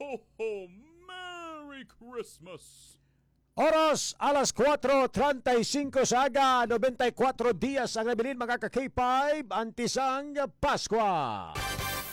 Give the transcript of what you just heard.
ho, ho! Merry Christmas! Oras, alas 4:35 sa aga, 94 dias ang nabilin mga ka-K5, antisang Paskwa.